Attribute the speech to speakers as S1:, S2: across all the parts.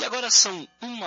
S1: agora são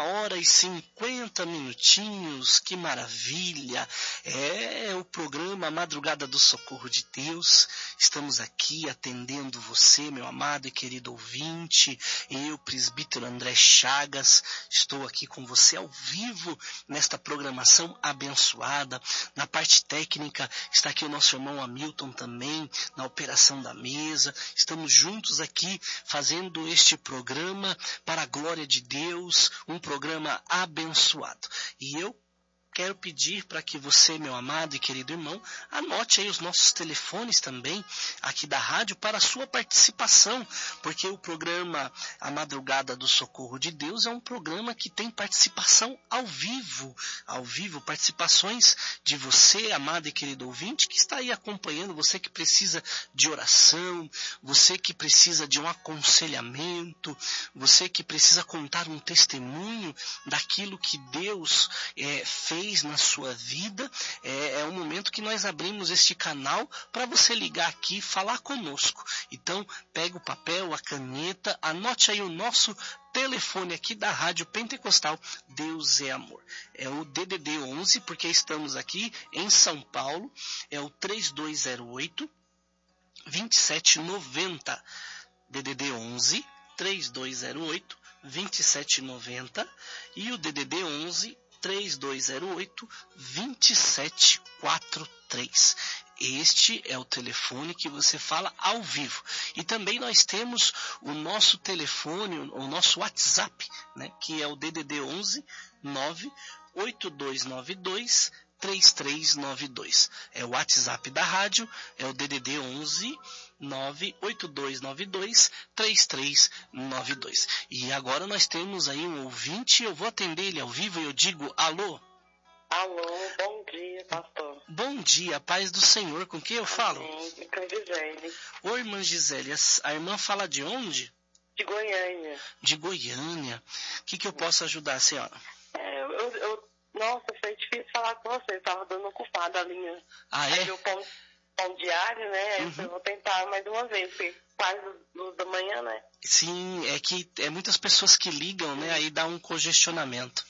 S1: 1h50, que maravilha! É o programa Madrugada do Socorro de Deus. Estamos aqui atendendo você, meu amado e querido ouvinte. Eu, presbítero André Chagas, estou aqui com você ao vivo nesta programação abençoada. Na parte técnica está aqui o nosso irmão Hamilton também, na operação da mesa. Estamos juntos aqui fazendo este programa para a glória de Deus, um programa abençoado. E eu quero pedir para que você, meu amado e querido irmão, anote aí os nossos telefones também aqui da rádio para a sua participação, porque o programa A Madrugada do Socorro de Deus é um programa que tem participação ao vivo, participações de você, amado e querido ouvinte, que está aí acompanhando, você que precisa de oração, você que precisa de um aconselhamento, você que precisa contar um testemunho daquilo que Deus fez na sua vida. É um momento que nós abrimos este canal para você ligar aqui e falar conosco. Então, pega o papel, a caneta, anote aí o nosso telefone aqui da Rádio Pentecostal Deus é Amor. É o DDD 11, porque estamos aqui em São Paulo, é o 3208 2790. DDD 11 3208 2790 e o DDD 11 3208-2743. Este é o telefone que você fala ao vivo. E também nós temos o nosso telefone, o nosso WhatsApp, né, que é o DDD 11 98292 3392. É o WhatsApp da rádio, é o DDD 11 98292-3392. E agora nós temos aí um ouvinte, eu vou atender ele ao vivo e eu digo alô.
S2: Alô, bom dia, pastor.
S1: Bom dia, paz do Senhor, com quem eu falo?
S2: Sim, com a Gisele.
S1: Oi, irmã Gisele, a irmã fala de onde?
S2: De Goiânia.
S1: De Goiânia. O que eu posso ajudar a senhora?
S2: Nossa, foi difícil falar com você, estava dando ocupada a linha.
S1: Ah, é?
S2: Aí o pão diário, né? Aí eu vou tentar mais uma vez, porque quase 2 da manhã, né?
S1: Sim, é que é muitas pessoas que ligam, né? Aí dá um congestionamento.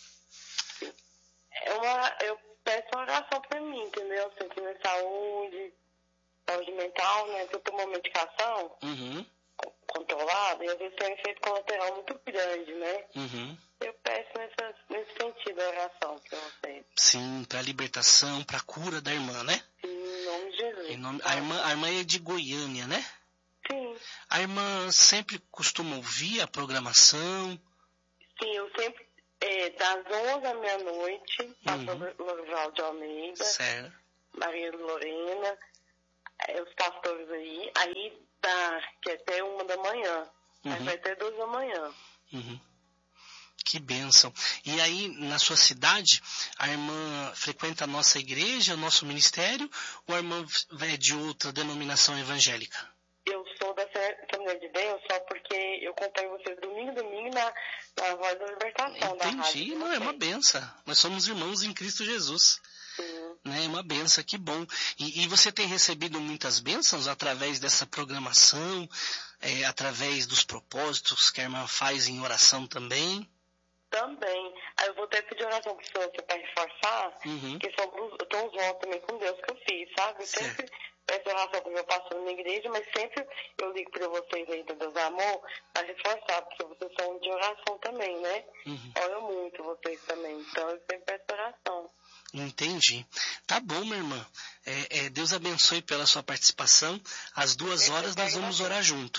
S2: Eu peço uma oração pra mim, entendeu? Eu sinto minha saúde mental, né? Eu tomo uma medicação controlada e às vezes tem um efeito colateral muito grande, né? Eu peço nesse sentido a oração pra vocês.
S1: Sim, pra libertação, pra cura da irmã, né?
S2: Sim, em nome de Jesus.
S1: A irmã é de Goiânia, né?
S2: Sim.
S1: A irmã sempre costuma ouvir a programação?
S2: Sim, eu sempre, das 11 à meia-noite, pastor Lorival de Almeida,
S1: certo.
S2: Maria Lorena, os pastores aí dá que é até 1 da manhã, aí vai até 2 da manhã.
S1: Que bênção. E aí, na sua cidade, a irmã frequenta a nossa igreja, o nosso ministério, ou a irmã é de outra denominação evangélica?
S2: Eu sou da Assembleia de Deus só porque eu acompanho vocês domingo na Voz da Libertação.
S1: Entendi,
S2: da rádio.
S1: Não, é uma benção. Nós somos irmãos em Cristo Jesus. Né? É uma benção, que bom. E você tem recebido muitas bênçãos através dessa programação, através dos propósitos que a irmã faz em oração também?
S2: Também. Aí eu vou até pedir oração para você para reforçar, que eu tenho uns votos também com Deus que eu fiz, sabe? Eu sempre peço oração para o meu pastor na igreja, mas sempre eu ligo para vocês aí do Deus Amor para reforçar, porque vocês são de oração também, né? Oro muito vocês também, então eu sempre peço oração.
S1: Entendi. Tá bom, minha irmã. Deus abençoe pela sua participação. Às 2 horas nós vamos orar junto.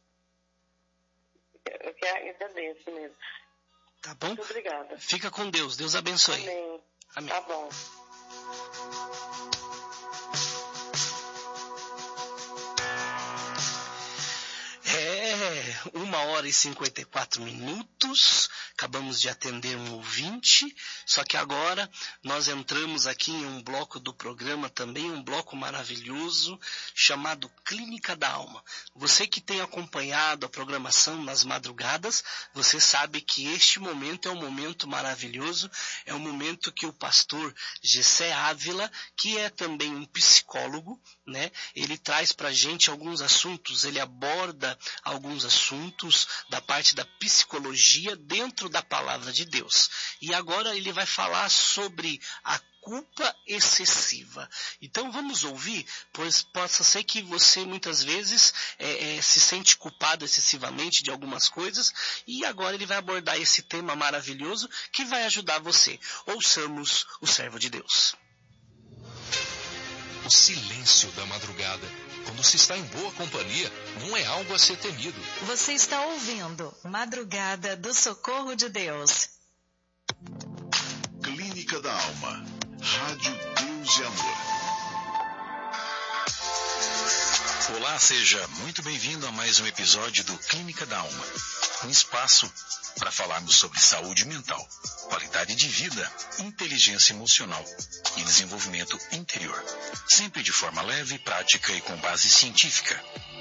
S2: Eu que agradeço mesmo.
S1: Tá bom?
S2: Muito obrigada.
S1: Fica com Deus. Deus abençoe.
S2: Amém.
S1: Amém.
S2: Tá bom.
S1: É 1h54. Acabamos de atender um ouvinte, só que agora nós entramos aqui em um bloco do programa também, um bloco maravilhoso, chamado Clínica da Alma. Você que tem acompanhado a programação nas madrugadas, você sabe que este momento é um momento maravilhoso, é um momento que o pastor Gessé Ávila, que é também um psicólogo, né, ele traz pra gente alguns assuntos, ele aborda alguns assuntos assuntos da parte da psicologia dentro da palavra de Deus. E agora ele vai falar sobre a culpa excessiva. Então vamos ouvir, pois possa ser que você muitas vezes se sente culpado excessivamente de algumas coisas, e agora ele vai abordar esse tema maravilhoso que vai ajudar você. Ouçamos o servo de Deus.
S3: O silêncio da madrugada, quando se está em boa companhia, não é algo a ser temido.
S4: Você está ouvindo Madrugada do Socorro de Deus.
S5: Clínica da Alma. Rádio Deus e Amor.
S3: Olá, seja muito bem-vindo a mais um episódio do Clínica da Alma. Um espaço para falarmos sobre saúde mental, qualidade de vida, inteligência emocional e desenvolvimento interior. Sempre de forma leve, prática e com base científica.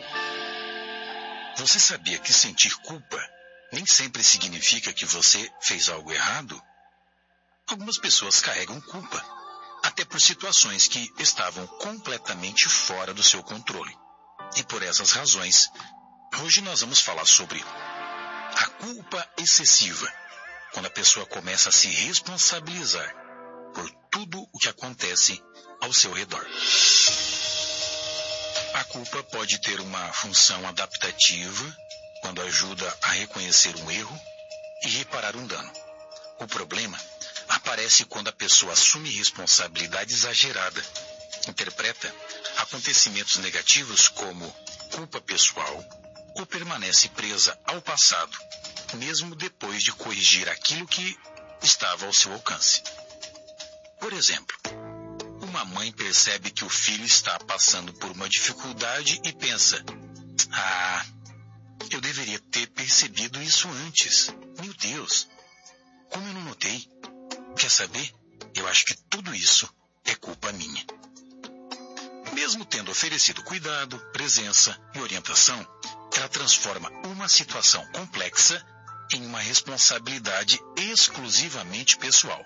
S3: Você sabia que sentir culpa nem sempre significa que você fez algo errado? Algumas pessoas carregam culpa, até por situações que estavam completamente fora do seu controle. E por essas razões, hoje nós vamos falar sobre a culpa excessiva, quando a pessoa começa a se responsabilizar por tudo o que acontece ao seu redor. A culpa pode ter uma função adaptativa, quando ajuda a reconhecer um erro e reparar um dano. O problema aparece quando a pessoa assume responsabilidade exagerada, interpreta acontecimentos negativos como culpa pessoal ou permanece presa ao passado, mesmo depois de corrigir aquilo que estava ao seu alcance. Por exemplo, uma mãe percebe que o filho está passando por uma dificuldade e pensa: eu deveria ter percebido isso antes. Meu Deus, como eu não notei? Quer saber? Eu acho que tudo isso é culpa minha. Mesmo tendo oferecido cuidado, presença e orientação, ela transforma uma situação complexa em uma responsabilidade exclusivamente pessoal.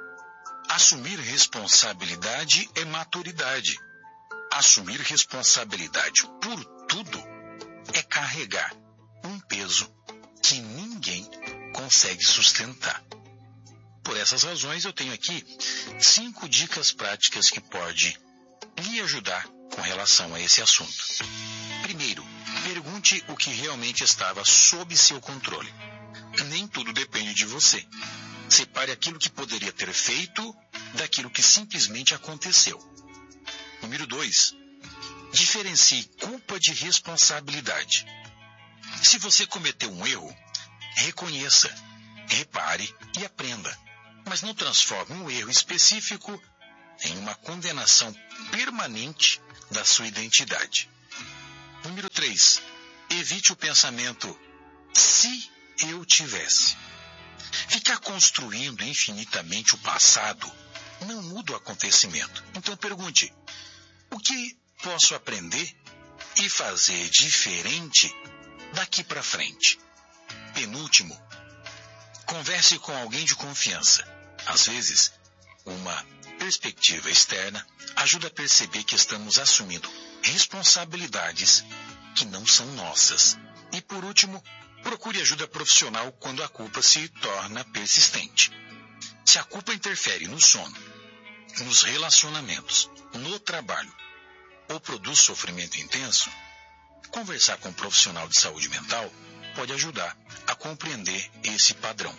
S3: Assumir responsabilidade é maturidade. Assumir responsabilidade por tudo é carregar um peso que ninguém consegue sustentar. Por essas razões, eu tenho aqui 5 dicas práticas que podem lhe ajudar com relação a esse assunto. Primeiro, pergunte o que realmente estava sob seu controle. Nem tudo depende de você. Separe aquilo que poderia ter feito daquilo que simplesmente aconteceu. Número 2, diferencie culpa de responsabilidade. Se você cometeu um erro, reconheça, repare e aprenda. Mas não transforme um erro específico em uma condenação permanente da sua identidade. Número 3, evite o pensamento "se eu tivesse". Ficar construindo infinitamente o passado não muda o acontecimento. Então pergunte: o que posso aprender e fazer diferente daqui para frente? Penúltimo, converse com alguém de confiança. Às vezes, uma perspectiva externa ajuda a perceber que estamos assumindo responsabilidades que não são nossas. E por último, procure ajuda profissional quando a culpa se torna persistente. Se a culpa interfere no sono, nos relacionamentos, no trabalho ou produz sofrimento intenso, conversar com um profissional de saúde mental pode ajudar a compreender esse padrão.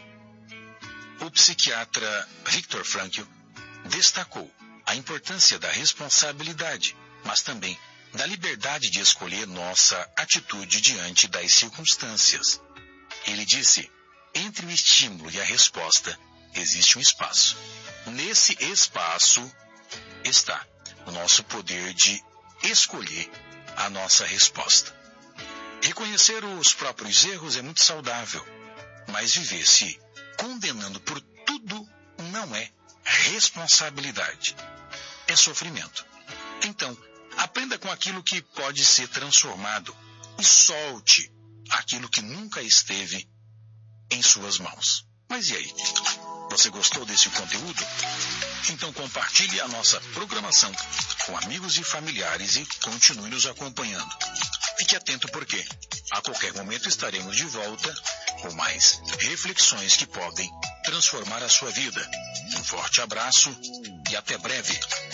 S3: O psiquiatra Viktor Frankl destacou a importância da responsabilidade, mas também da liberdade de escolher nossa atitude diante das circunstâncias. Ele disse: entre o estímulo e a resposta existe um espaço. Nesse espaço está o nosso poder de escolher a nossa resposta. Reconhecer os próprios erros é muito saudável, mas viver se condenando por tudo não é responsabilidade. É sofrimento. Então, aprenda com aquilo que pode ser transformado e solte aquilo que nunca esteve em suas mãos. Mas e aí? Você gostou desse conteúdo? Então compartilhe a nossa programação com amigos e familiares e continue nos acompanhando. Fique atento porque, a qualquer momento, estaremos de volta com mais reflexões que podem transformar a sua vida. Um forte abraço e até breve.